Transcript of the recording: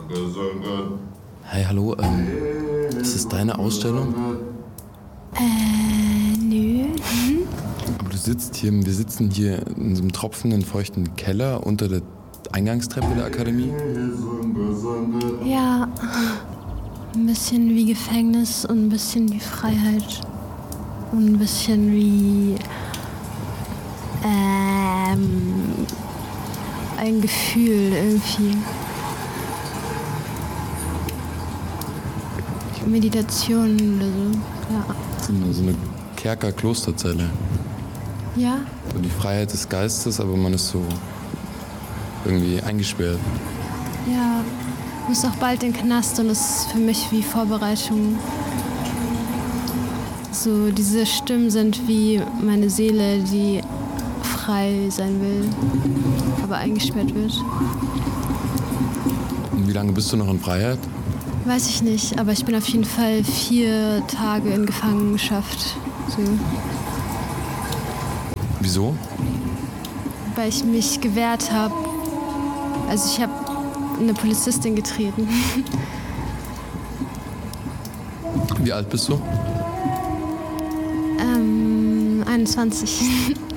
Hey, hallo, ist das deine Ausstellung? Nö. Aber wir sitzen hier in so einem tropfenden, feuchten Keller unter der Eingangstreppe der Akademie. Ja, ein bisschen wie Gefängnis und ein bisschen wie Freiheit. Und ein bisschen wie ein Gefühl irgendwie. Meditation oder so, ja. So eine Kerker-Klosterzelle. Ja? So die Freiheit des Geistes, aber man ist so irgendwie eingesperrt. Ja, muss auch bald in den Knast und das ist für mich wie Vorbereitung. So, diese Stimmen sind wie meine Seele, die frei sein will, aber eingesperrt wird. Und wie lange bist du noch in Freiheit? Weiß ich nicht, aber ich bin auf jeden Fall 4 Tage in Gefangenschaft. So. Wieso? Weil ich mich gewehrt habe. Also ich habe eine Polizistin getreten. Wie alt bist du? 21.